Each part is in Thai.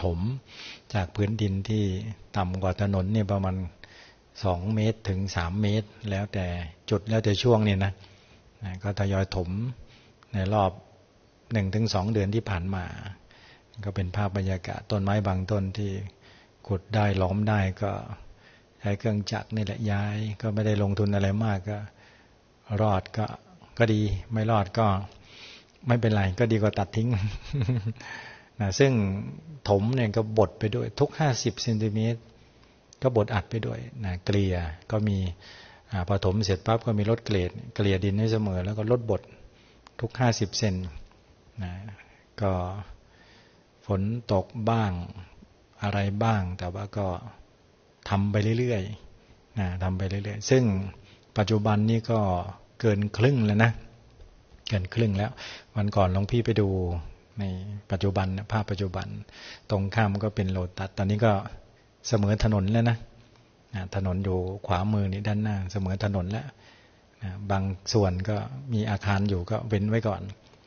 ถมจากพื้นดินที่ต่ำกว่าถนนเนี่ยประมาณ2 เมตรถึง3 เมตรแล้วแต่จุดแล้วแต่ช่วงเนี่ยนะก็ทยอยถมในรอบ 1-2 เดือนที่ผ่านมาก็เป็นภาพบรรยากาศต้นไม้บางต้นที่ขุดได้ล้อมได้ก็ใช้เครื่องจักรนี่แหละย้ายก็ไม่ได้ลงทุนอะไรมากก็รอดก็ดีไม่รอดก็ไม่เป็นไรก็ดีกว่าตัดทิ้ง นะซึ่งถมเนี่ยก็บดไปด้วยทุก50 เซนติเมตรก็บดอัดไปด้วยนะเกลี่ยก็มีพอถมเสร็จปั๊บก็มีรถเกลี่ยดินให้เสมอแล้วก็ลดบดทุก50 เซนนะก็ฝนตกบ้างอะไรบ้างแต่ว่าก็ทำไปเรื่อยๆนะทำไปเรื่อยๆซึ่งปัจจุบันนี้ก็เกินครึ่งแล้วนะเกินครึ่งแล้ววันก่อนหลวงพี่ไปดูในปัจจุบันภาพปัจจุบันตรงข้ามก็เป็นโลตัสตอนนี้ก็เสมอถนนแล้วนะถนนอยู่ขวามือนี่ด้านหน้าเสมอถนนแล้วบางส่วนก็มีอาคารอยู่ก็เว้นไว้ก่อน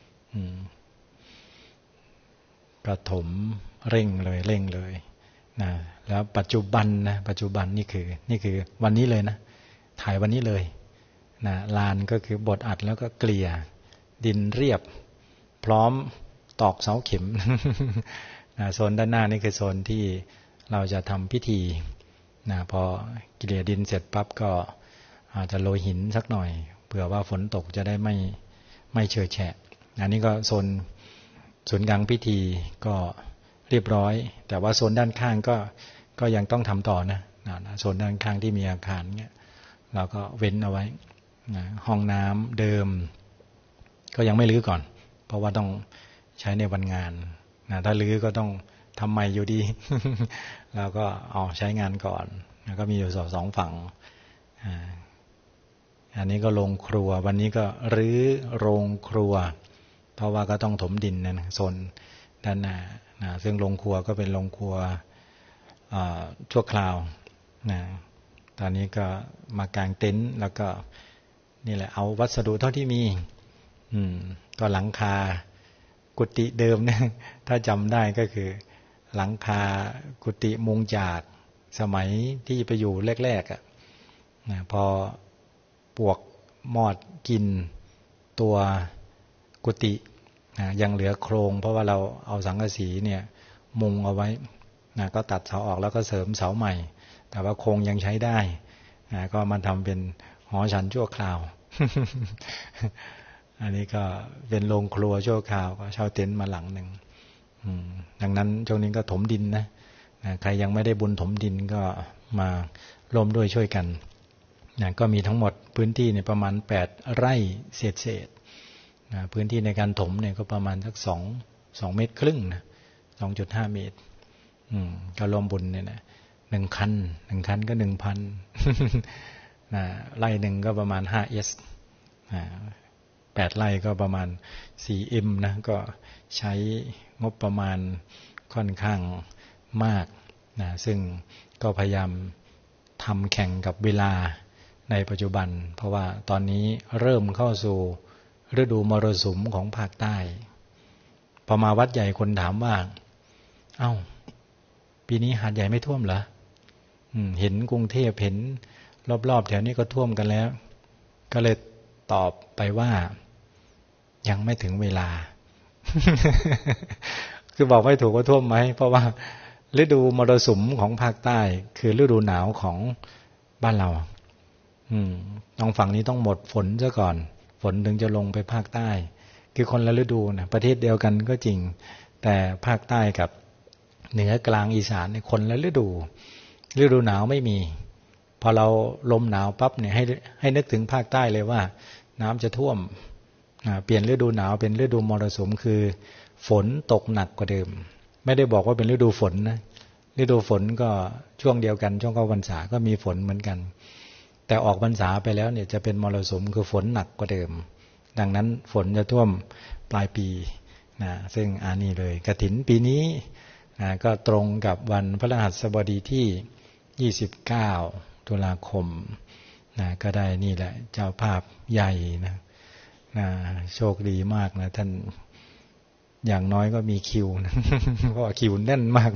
ก็ถมเร่งเลยนะแล้วปัจจุบันนี่คือวันนี้เลยนะถ่ายวันนี้เลยนะลานก็คือบดอัดแล้วก็เกลี่ยดินเรียบพร้อมตอกเสาเข็ม นะโซนด้านหน้านี่คือโซนที่เราจะทำพิธีนะพอเกลี่ยดินเสร็จปั๊บก็อาจจะโรยหินสักหน่อยเผื่อว่าฝนตกจะได้ไม่เฉอะแฉะอันนี้ก็โซนศูนย์กลางพิธีก็เรียบร้อยแต่ว่าโซนด้านข้างก็ยังต้องทำต่อนะโซนด้านข้างที่มีอาคารเนี่ยเราก็เว้นเอาไว้นะห้องน้ำเดิมก็ยังไม่รื้อก่อนเพราะว่าต้องใช้ในวันงานนะถ้ารื้อก็ต้องทำใหม่อยู่ดี แล้วก็เอาใช้งานก่อนแล้วก็มีอยู่2 ฝั่งอันนี้ก็โรงครัววันนี้ก็รื้อโรงครัวเพราะว่าก็ต้องถมดินนะโซนด้านหน้านะซึ่งโรงครัวก็เป็นโรงครัวชั่วคราวนะตอนนี้ก็มากางเต็นท์แล้วก็นี่แหละเอาวัสดุเท่าที่มีก็หลังคากุฏิเดิมเนี่ยถ้าจำได้ก็คือหลังคากุฏิมุงจากสมัยที่ไปอยู่แรกๆนะพอปวกมอดกินตัวกุฏิยังเหลือโครงเพราะว่าเราเอาสังกะสีเนี่ยมุงเอาไว้นะก็ตัดเสาออกแล้วก็เสริมเสาใหม่แต่ว่าโครงยังใช้ได้นะก็มาทำเป็นหอฉันชั่วคราว อันนี้ก็เป็นโรงครัวชั่วคราวก็เช่าเต็นท์มาหลังหนึ่งดังนั้นช่วงนี้ก็ถมดินนะใครยังไม่ได้บุญถมดินก็มาร่วมด้วยช่วยกันนะก็มีทั้งหมดพื้นที่เนี่ยประมาณ8 ไร่เศษนะพื้นที่ในการถมเนี่ยก็ประมาณสัก2 เมตรครึ่งนะ 2.5 เมตรก็รวมบุญเนี่ยนะ1 คันก็ 1,000 นะไร่หนึ่งก็ประมาณ 5S 8 ไร่ก็ประมาณ 4M นะก็ใช้งบประมาณค่อนข้างมากนะซึ่งก็พยายามทำแข่งกับเวลาในปัจจุบันเพราะว่าตอนนี้เริ่มเข้าสู่ฤดูมรสุมของภาคใต้พอมาวัดใหญ่คนถามว่าเอ้าปีนี้หาดใหญ่ไม่ท่วมเหรอเห็นกรุงเทพเห็นรอบๆแถวนี้ก็ท่วมกันแล้วก็เลยตอบไปว่ายังไม่ถึงเวลา คือบอกไม่ถูกว่าท่วมไหมเพราะว่าฤดูมรสุมของภาคใต้คือฤดูหนาวของบ้านเราตรงฝั่งนี้ต้องหมดฝนซะก่อนฝนถึงจะลงไปภาคใต้คือคนละฤดูนะประเทศเดียวกันก็จริงแต่ภาคใต้กับเหนือกลางอีสานเนี่ยคนละฤดูหนาวไม่มีพอเราลมหนาวปั๊บเนี่ยให้นึกถึงภาคใต้เลยว่าน้ำจะท่วมเปลี่ยนฤดูหนาวเป็นฤดูมรสุมคือฝนตกหนักกว่าเดิมไม่ได้บอกว่าเป็นฤดูฝนนะฤดูฝนก็ช่วงเดียวกันช่วงเข้าพรรษาก็มีฝนเหมือนกันแต่ออกพรรษาไปแล้วเนี่ยจะเป็นมรสุมคือฝนหนักกว่าเดิมดังนั้นฝนจะท่วมปลายปีนะซึ่งนี่เลยกฐินปีนี้ก็ตรงกับวันพฤหัสบดีที่29 ตุลาคมก็ได้นี่แหละเจ้าภาพใหญ่นะโชคดีมากนะท่านอย่างน้อยก็มีคิวนะเพราะคิวแน่นมาก